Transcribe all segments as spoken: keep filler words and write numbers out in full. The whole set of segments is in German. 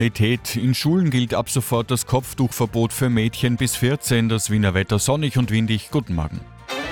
Etät. In Schulen gilt ab sofort das Kopftuchverbot für Mädchen bis vierzehn. Das Wiener Wetter sonnig und windig. Guten Morgen.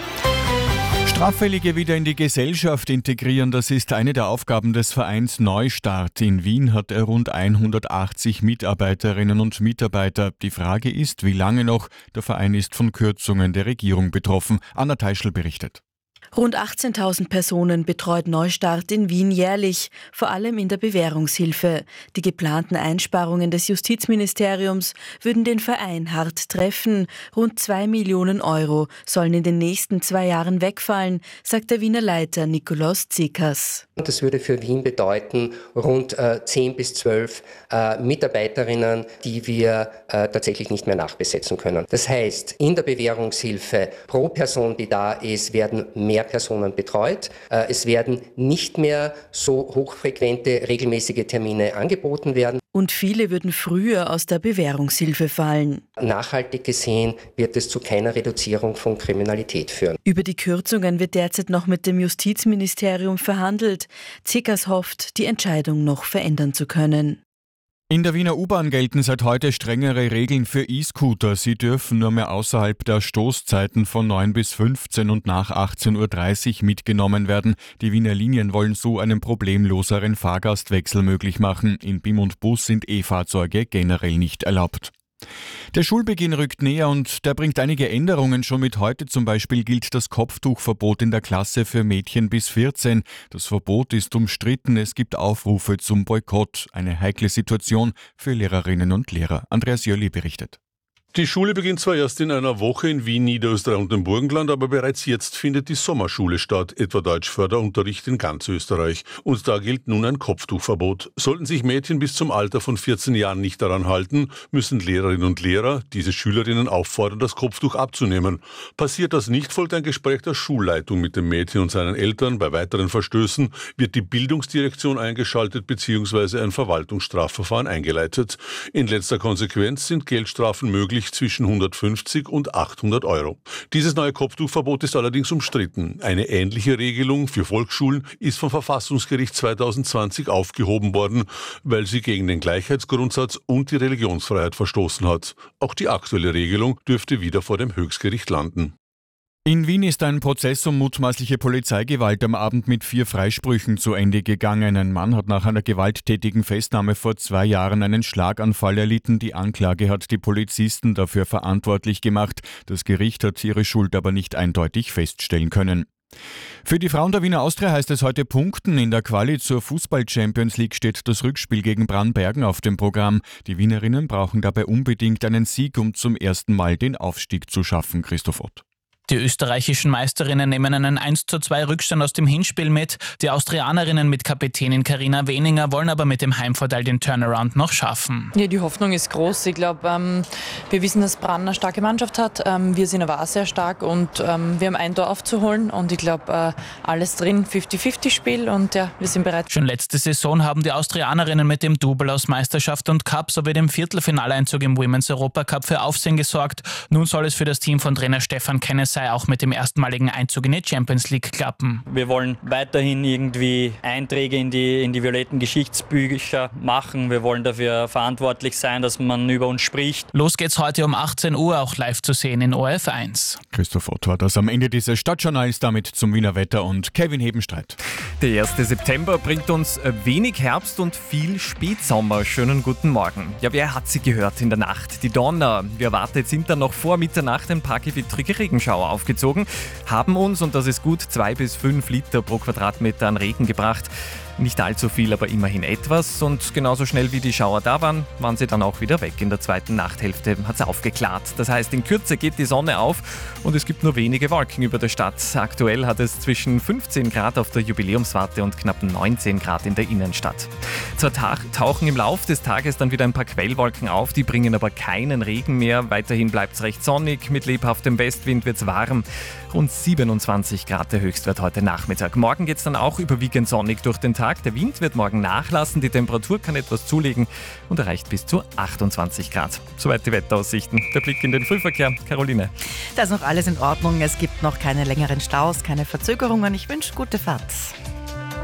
Straffällige wieder in die Gesellschaft integrieren, das ist eine der Aufgaben des Vereins Neustart. In Wien hat er rund hundertachtzig Mitarbeiterinnen und Mitarbeiter. Die Frage ist, wie lange noch? Der Verein ist von Kürzungen der Regierung betroffen. Anna Teischl berichtet. Rund achtzehntausend Personen betreut Neustart in Wien jährlich, vor allem in der Bewährungshilfe. Die geplanten Einsparungen des Justizministeriums würden den Verein hart treffen. Rund zwei Millionen Euro sollen in den nächsten zwei Jahren wegfallen, sagt der Wiener Leiter Nikolaus Zikas. Das würde für Wien bedeuten, rund äh, zehn bis zwölf äh, Mitarbeiterinnen, die wir äh, tatsächlich nicht mehr nachbesetzen können. Das heißt, in der Bewährungshilfe pro Person, die da ist, werden mehr Personen betreut. Äh, es werden nicht mehr so hochfrequente, regelmäßige Termine angeboten werden. Und viele würden früher aus der Bewährungshilfe fallen. Nachhaltig gesehen wird es zu keiner Reduzierung von Kriminalität führen. Über die Kürzungen wird derzeit noch mit dem Justizministerium verhandelt. Zikas hofft, die Entscheidung noch verändern zu können. In der Wiener U-Bahn gelten seit heute strengere Regeln für E-Scooter. Sie dürfen nur mehr außerhalb der Stoßzeiten von neun bis fünfzehn und nach achtzehn Uhr dreißig mitgenommen werden. Die Wiener Linien wollen so einen problemloseren Fahrgastwechsel möglich machen. In B I M und Bus sind E-Fahrzeuge generell nicht erlaubt. Der Schulbeginn rückt näher und der bringt einige Änderungen. Schon mit heute zum Beispiel gilt das Kopftuchverbot in der Klasse für Mädchen bis vierzehn. Das Verbot ist umstritten, es gibt Aufrufe zum Boykott. Eine heikle Situation für Lehrerinnen und Lehrer. Andreas Jöli berichtet. Die Schule beginnt zwar erst in einer Woche in Wien, Niederösterreich und dem Burgenland, aber bereits jetzt findet die Sommerschule statt, etwa Deutschförderunterricht in ganz Österreich. Und da gilt nun ein Kopftuchverbot. Sollten sich Mädchen bis zum Alter von vierzehn Jahren nicht daran halten, müssen Lehrerinnen und Lehrer diese Schülerinnen auffordern, das Kopftuch abzunehmen. Passiert das nicht, folgt ein Gespräch der Schulleitung mit dem Mädchen und seinen Eltern. Bei weiteren Verstößen wird die Bildungsdirektion eingeschaltet bzw. ein Verwaltungsstrafverfahren eingeleitet. In letzter Konsequenz sind Geldstrafen möglich zwischen hundertfünfzig und achthundert Euro. Dieses neue Kopftuchverbot ist allerdings umstritten. Eine ähnliche Regelung für Volksschulen ist vom Verfassungsgericht zweitausendzwanzig aufgehoben worden, weil sie gegen den Gleichheitsgrundsatz und die Religionsfreiheit verstoßen hat. Auch die aktuelle Regelung dürfte wieder vor dem Höchstgericht landen. In Wien ist ein Prozess um mutmaßliche Polizeigewalt am Abend mit vier Freisprüchen zu Ende gegangen. Ein Mann hat nach einer gewalttätigen Festnahme vor zwei Jahren einen Schlaganfall erlitten. Die Anklage hat die Polizisten dafür verantwortlich gemacht. Das Gericht hat ihre Schuld aber nicht eindeutig feststellen können. Für die Frauen der Wiener Austria heißt es heute punkten. In der Quali zur Fußball-Champions League steht das Rückspiel gegen Brannbergen auf dem Programm. Die Wienerinnen brauchen dabei unbedingt einen Sieg, um zum ersten Mal den Aufstieg zu schaffen. Christoph Ott. Die österreichischen Meisterinnen nehmen einen eins zu zwei Rückstand aus dem Hinspiel mit. Die Austrianerinnen mit Kapitänin Carina Weninger wollen aber mit dem Heimvorteil den Turnaround noch schaffen. Ja, die Hoffnung ist groß. Ich glaube, ähm, wir wissen, dass Brann eine starke Mannschaft hat. Ähm, wir sind aber auch sehr stark und ähm, wir haben ein Tor aufzuholen. Und ich glaube, äh, alles drin, fünfzig fünfzig Spiel und ja, wir sind bereit. Schon letzte Saison haben die Austrianerinnen mit dem Double aus Meisterschaft und Cup sowie dem Viertelfinaleinzug im Women's Europa Cup für Aufsehen gesorgt. Nun soll es für das Team von Trainer Stefan Kennesey auch mit dem erstmaligen Einzug in die Champions League klappen. Wir wollen weiterhin irgendwie Einträge in die, in die violetten Geschichtsbücher machen. Wir wollen dafür verantwortlich sein, dass man über uns spricht. Los geht's heute um achtzehn Uhr, auch live zu sehen in O R F eins. Christoph Ott war das am Ende dieses Stadtjournals, damit zum Wiener Wetter und Kevin Hebenstreit. Der erste September bringt uns wenig Herbst und viel Spätsommer. Schönen guten Morgen. Ja, wer hat sie gehört in der Nacht? Die Donner. Wir erwartet sind dann noch vor Mitternacht ein paar gewittrige Regenschauer aufgezogen. Haben uns, und das ist gut, zwei bis fünf Liter pro Quadratmeter an Regen gebracht. Nicht allzu viel, aber immerhin etwas. Und genauso schnell wie die Schauer da waren, waren sie dann auch wieder weg. In der zweiten Nachthälfte hat es aufgeklart. Das heißt, in Kürze geht die Sonne auf und es gibt nur wenige Wolken über der Stadt. Aktuell hat es zwischen fünfzehn Grad auf der Jubiläumswarte und knapp neunzehn Grad in der Innenstadt. Zwar tauchen im Lauf des Tages dann wieder ein paar Quellwolken auf, die bringen aber keinen Regen mehr. Weiterhin bleibt es recht sonnig, mit lebhaftem Westwind wird es warm. Rund siebenundzwanzig Grad der Höchstwert heute Nachmittag. Morgen geht es dann auch überwiegend sonnig durch den Tag. Der Wind wird morgen nachlassen, die Temperatur kann etwas zulegen und erreicht bis zu achtundzwanzig Grad. Soweit die Wetteraussichten. Der Blick in den Frühverkehr. Caroline. Da ist noch alles in Ordnung. Es gibt noch keine längeren Staus, keine Verzögerungen. Ich wünsche gute Fahrt.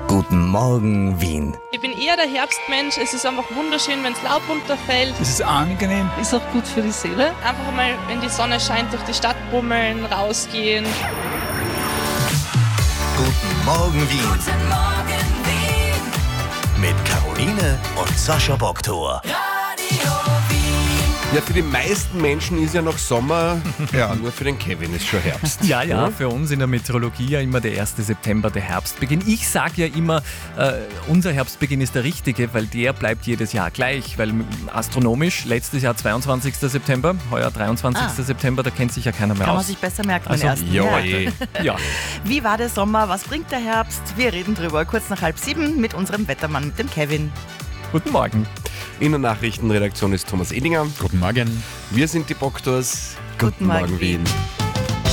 Guten Morgen, Wien. Ich bin eher der Herbstmensch. Es ist einfach wunderschön, wenn das Laub runterfällt. Es ist angenehm. Ist auch gut für die Seele. Einfach mal, wenn die Sonne scheint, durch die Stadt bummeln, rausgehen. Guten Morgen, Wien. Guten Morgen, Wien. Mit Caroline und Sascha Boktor. Ja, für die meisten Menschen ist ja noch Sommer, ja, nur für den Kevin ist schon Herbst. Ja, ja, für uns in der Meteorologie ja immer der erste September der Herbstbeginn. Ich sage ja immer, äh, unser Herbstbeginn ist der richtige, weil der bleibt jedes Jahr gleich, weil astronomisch letztes Jahr zweiundzwanzigster September, heuer dreiundzwanzigster Ah. September, da kennt sich ja keiner mehr Kann aus. man sich besser merken, Also, den ersten. ja, Ja. ja. Wie war der Sommer? Was bringt der Herbst? Wir reden drüber kurz nach halb sieben mit unserem Wettermann, mit dem Kevin. Guten Morgen. In der Nachrichtenredaktion ist Thomas Edinger. Guten Morgen. Wir sind die Boktors. Guten Morgen, Wien. Wien.